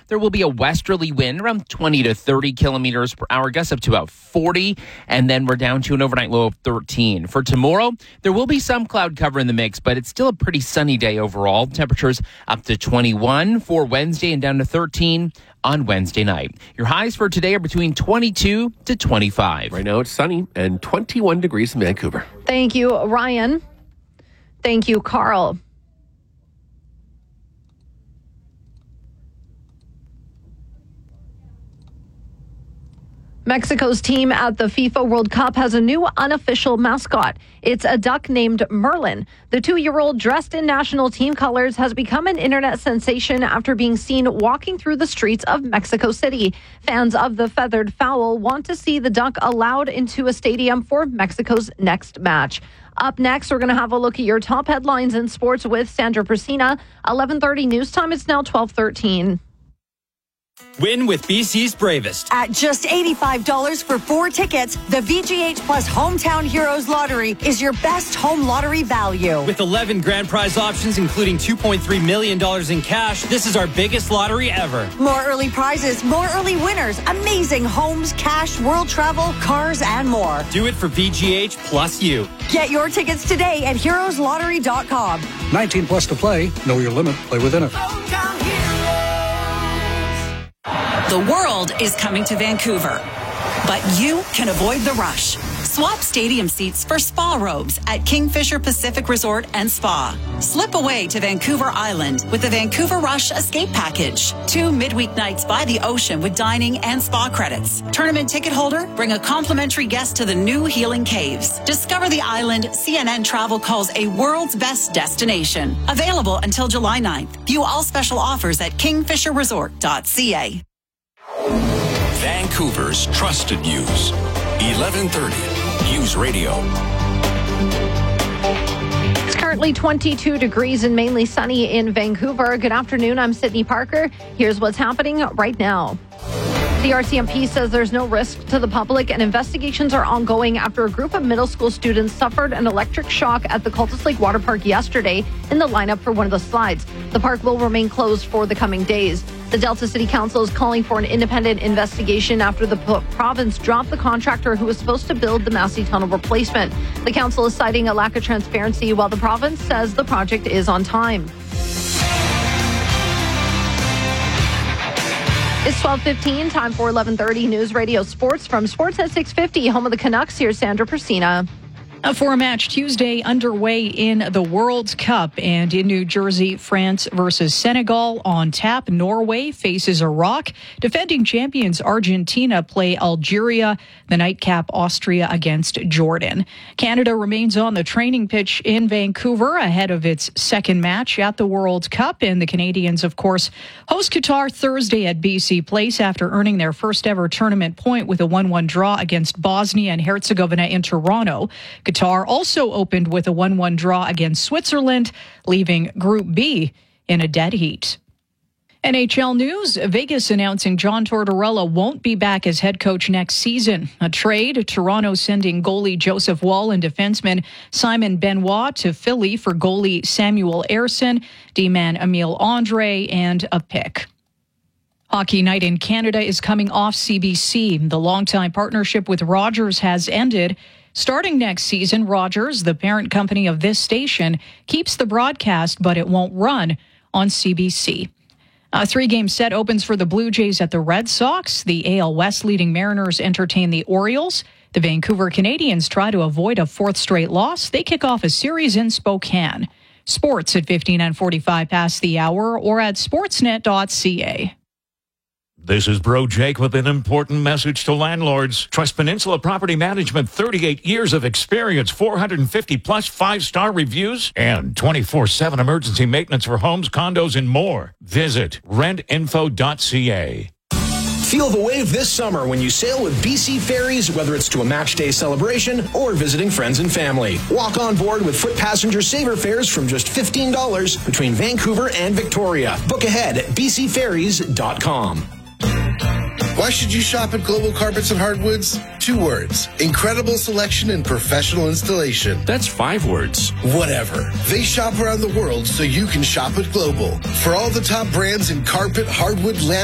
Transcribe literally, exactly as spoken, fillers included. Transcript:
there will be a westerly wind around twenty to thirty kilometers per hour, gusts up to about forty, and then we're down to an overnight low of thirteen. For tomorrow, there will be some cloud cover in the mix, but it's still a pretty sunny day overall. Temperatures up to twenty-one for Wednesday and down to thirteen on Wednesday night. Your highs for today are between twenty-two to twenty-five. Right now it's sunny and twenty-one degrees in Vancouver. Thank you, Ryan. Thank you, Carl. Mexico's team at the FIFA World Cup has a new unofficial mascot. It's a duck named Merlin. The two-year-old, dressed in national team colors, has become an internet sensation after being seen walking through the streets of Mexico City. Fans of the feathered fowl want to see the duck allowed into a stadium for Mexico's next match. Up next, we're going to have a look at your top headlines in sports with Sandra Persina. eleven thirty news time. It's now twelve thirteen. Win with B C's Bravest. At just eighty-five dollars for four tickets, the V G H Plus Hometown Heroes Lottery is your best home lottery value. With eleven grand prize options, including two point three million dollars in cash, this is our biggest lottery ever. More early prizes, more early winners, amazing homes, cash, world travel, cars, and more. Do it for V G H plus you. Get your tickets today at heroes lottery dot com. nineteen plus to play. Know your limit. Play within it. The world is coming to Vancouver, but you can avoid the rush. Swap stadium seats for spa robes at Kingfisher Pacific Resort and Spa. Slip away to Vancouver Island with the Vancouver Rush Escape Package. Two midweek nights by the ocean with dining and spa credits. Tournament ticket holder, bring a complimentary guest to the new Healing Caves. Discover the island C N N Travel calls a world's best destination. Available until July ninth. View all special offers at kingfisher resort dot c a. Vancouver's trusted news. eleven thirty News Radio. It's currently twenty-two degrees and mainly sunny in Vancouver. Good afternoon. I'm Sydney Parker. Here's what's happening right now. The R C M P says there's no risk to the public and investigations are ongoing after a group of middle school students suffered an electric shock at the Cultus Lake Water Park yesterday in the lineup for one of the slides. The park will remain closed for the coming days. The Delta City Council is calling for an independent investigation after the province dropped the contractor who was supposed to build the Massey Tunnel replacement. The council is citing a lack of transparency while the province says the project is on time. It's twelve fifteen, time for eleven thirty News Radio Sports from Sports at six fifty, home of the Canucks. Here's Sandra Persina. A four-match Tuesday underway in the World Cup, and in New Jersey, France versus Senegal on tap. Norway faces Iraq. Defending champions Argentina play Algeria. The nightcap Austria against Jordan. Canada remains on the training pitch in Vancouver ahead of its second match at the World Cup, and the Canadians, of course, host Qatar Thursday at B C Place after earning their first ever tournament point with a one one draw against Bosnia and Herzegovina in Toronto. Qatar also opened with a one one draw against Switzerland, leaving Group B in a dead heat. N H L news, Vegas announcing John Tortorella won't be back as head coach next season. A trade, Toronto sending goalie Joseph Woll and defenseman Simon Benoit to Philly for goalie Samuel Ersson, D-man Emile Andre, and a pick. Hockey Night in Canada is coming off C B C. The longtime partnership with Rogers has ended. Starting next season, Rogers, the parent company of this station, keeps the broadcast, but it won't run on C B C. A three-game set opens for the Blue Jays at the Red Sox. The A L West leading Mariners entertain the Orioles. The Vancouver Canadians try to avoid a fourth straight loss. They kick off a series in Spokane. Sports at fifteen and forty-five past the hour or at sportsnet dot c a. This is Bro Jake with an important message to landlords. Trust Peninsula Property Management, thirty-eight years of experience, four hundred fifty plus five-star reviews, and twenty-four seven emergency maintenance for homes, condos, and more. Visit rent info dot c a. Feel the wave this summer when you sail with B C Ferries, whether it's to a match day celebration or visiting friends and family. Walk on board with foot passenger saver fares from just fifteen dollars between Vancouver and Victoria. Book ahead at b c ferries dot com. Why should you shop at Global Carpets and Hardwoods? Two words. Incredible selection and professional installation. That's five words. Whatever. They shop around the world so you can shop at Global. For all the top brands in carpet, hardwood, laminate,